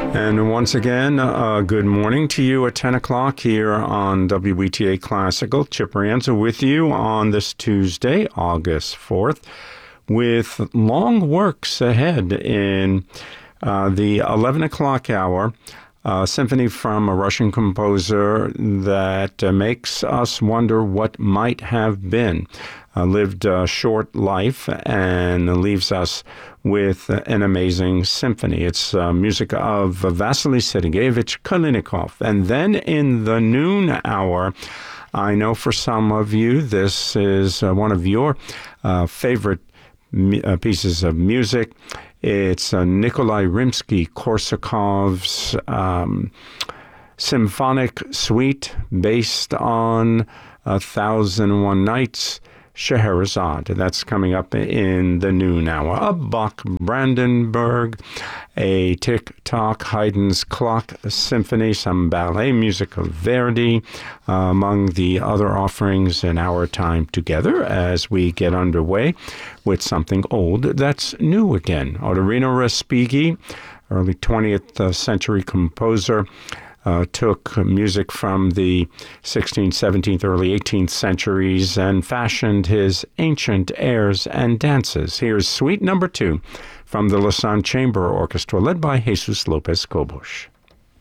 And once again, good morning to you at 10 o'clock here on WETA Classical. Chip Rienza with you on this Tuesday, August 4th, with long works ahead in the 11 o'clock hour. Symphony from a Russian composer that makes us wonder what might have been. Lived a short life and leaves us with an amazing symphony. It's music of Vasily Sergeyevich Kalinikov. And then in the noon hour, I know for some of you this is one of your favorite pieces of music. It's Nikolai Rimsky-Korsakov's symphonic suite based on 1001 Nights, Scheherazade. That's coming up in the noon hour. A Bach Brandenburg, a Tick-Tock Haydn's Clock Symphony, some ballet music of Verdi, among the other offerings in our time together as we get underway with something old that's new again. Otorino Respighi, early 20th century composer, took music from the 16th, 17th, early 18th centuries and fashioned his ancient airs and dances. Here's Suite Number 2 from the Lausanne Chamber Orchestra, led by Jesus Lopez Cobos.